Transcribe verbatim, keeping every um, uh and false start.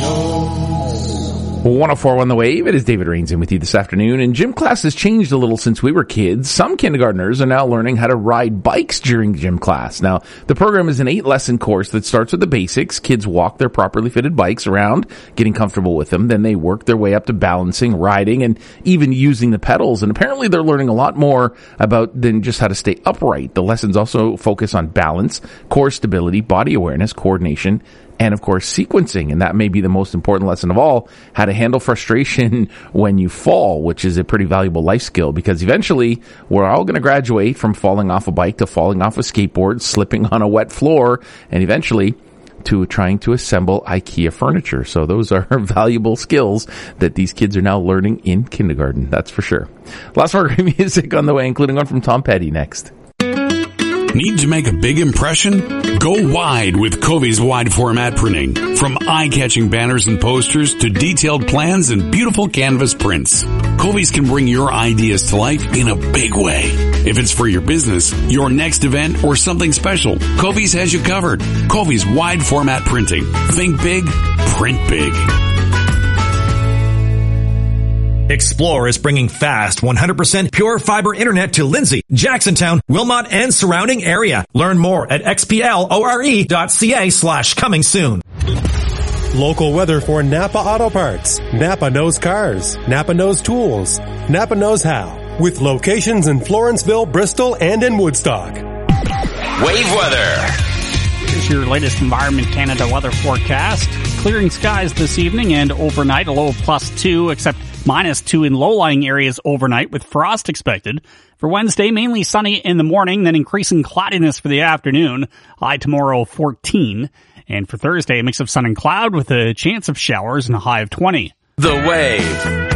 one oh four on The Wave. It is David Rains in with you this afternoon, and gym class has changed a little since we were kids. Some kindergartners are now learning how to ride bikes during gym class. Now, the program is an eight-lesson course that starts with the basics. Kids walk their properly fitted bikes around, getting comfortable with them. Then they work their way up to balancing, riding, and even using the pedals. And apparently they're learning a lot more about than just how to stay upright. The lessons also focus on balance, core stability, body awareness, coordination, and, of course, sequencing. And that may be the most important lesson of all, how to handle frustration when you fall, which is a pretty valuable life skill, because eventually we're all going to graduate from falling off a bike to falling off a skateboard, slipping on a wet floor, and eventually to trying to assemble IKEA furniture. So those are valuable skills that these kids are now learning in kindergarten. That's for sure. Lots more great music on the way, including one from Tom Petty next. Need to make a big impression? Go wide with Covey's wide format printing. From eye-catching banners and posters to detailed plans and beautiful canvas prints, Covey's can bring your ideas to life in a big way. If it's for your business, your next event, or something special, Covey's has you covered. Covey's wide format printing. Think big, print big. Explore is bringing fast, one hundred percent pure fiber internet to Lindsay, Jacksontown, Wilmot, and surrounding area. Learn more at xplore.ca slash coming soon. Local weather for Napa Auto Parts. Napa knows cars. Napa knows tools. Napa knows how. With locations in Florenceville, Bristol, and in Woodstock. Wave weather. Here's your latest Environment Canada weather forecast. Clearing skies this evening and overnight, a low of plus two, except minus two in low-lying areas overnight with frost expected. For Wednesday, mainly sunny in the morning, then increasing cloudiness for the afternoon. High tomorrow, fourteen. And for Thursday, a mix of sun and cloud with a chance of showers and a high of twenty. The Wave.